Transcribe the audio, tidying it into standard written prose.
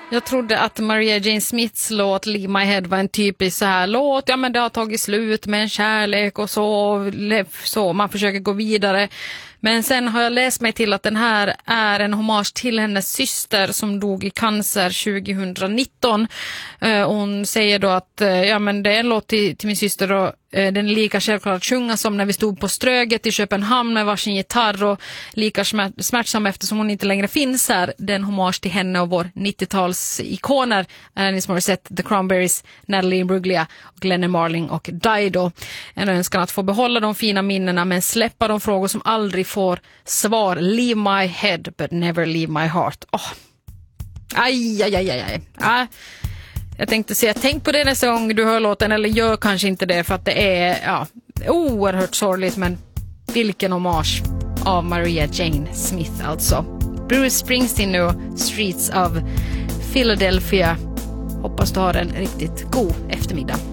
Jag trodde att Maria Jane Smiths låt Leave My Head var en typisk så här låt. Ja, men det har tagit slut med en kärlek och så man försöker gå vidare. Men sen har jag läst mig till att den här är en hommage till hennes syster som dog i cancer 2019. Hon säger då att ja, men det är en låt till min syster och den är lika självklart att sjunga som när vi stod på Ströget i Köpenhamn med varsin gitarr och lika smärtsam eftersom hon inte längre finns här. Den hommage till henne och vår 90-talsikoner Alanis Morissette, The Cranberries, Natalie Imbruglia, Glenn Marling och Dido. En önskan att få behålla de fina minnena men släppa de frågor som aldrig får svar. Leave my head but never leave my heart. Aj. Jag tänkte säga, tänk på det nästa gång du hör låten, eller gör kanske inte det för att det är oerhört sorgligt, men vilken hommage av Maria Jane Smith alltså. Bruce Springsteen nu, Streets of Philadelphia. Hoppas du har en riktigt god eftermiddag.